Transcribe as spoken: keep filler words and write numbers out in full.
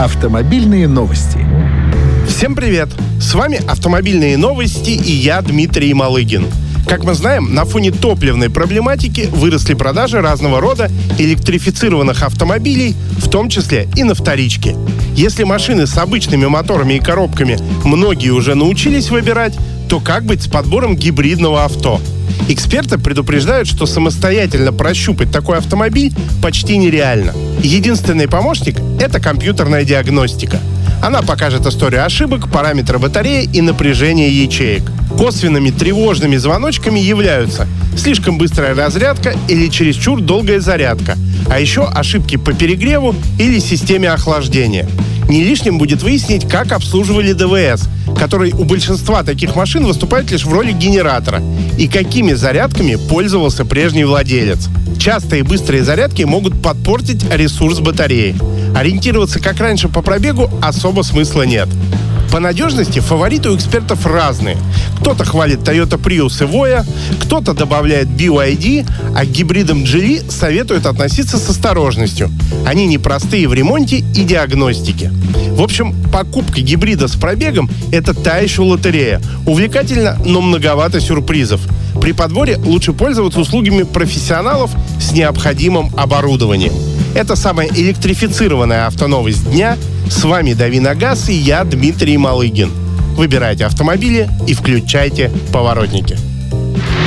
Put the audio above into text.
Автомобильные новости. Всем привет! С вами «Автомобильные новости» и я, Дмитрий Малыгин. Как мы знаем, на фоне топливной проблематики выросли продажи разного рода электрифицированных автомобилей, в том числе и на вторичке. Если машины с обычными моторами и коробками многие уже научились выбирать, то как быть с подбором гибридного авто? Эксперты предупреждают, что самостоятельно прощупать такой автомобиль почти нереально. Единственный помощник – это компьютерная диагностика. Она покажет историю ошибок, параметры батареи и напряжение ячеек. Косвенными тревожными звоночками являются слишком быстрая разрядка или чересчур долгая зарядка, а еще ошибки по перегреву или системе охлаждения. Не лишним будет выяснить, как обслуживали ДВС, который у большинства таких машин выступает лишь в роли генератора, и какими зарядками пользовался прежний владелец. Частые и быстрые зарядки могут подпортить ресурс батареи. Ориентироваться, как раньше, по пробегу особо смысла нет. По надежности фавориты у экспертов разные. Кто-то хвалит Toyota Prius и Voya, кто-то добавляет би вай ди, а к гибридам Geely советуют относиться с осторожностью. Они непростые в ремонте и диагностике. В общем, покупка гибрида с пробегом – это та еще лотерея. Увлекательно, но многовато сюрпризов. При подборе лучше пользоваться услугами профессионалов с необходимым оборудованием. Это самая электрифицированная автоновость дня. С вами «Дави на газ» и я, Дмитрий Малыгин. Выбирайте автомобили и включайте поворотники.